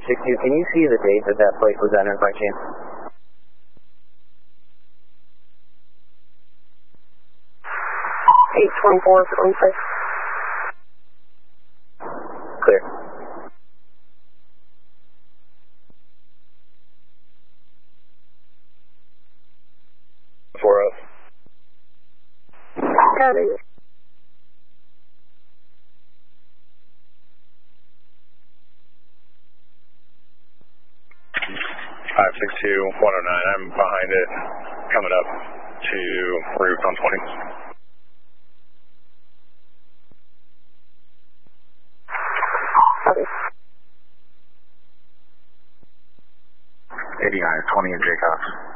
562, can you see the date that that plate was entered by chance? Clear. For us. Copy. 562-109, I'm behind it, coming up to route on 20. Copy. 89 20 and Jacobs.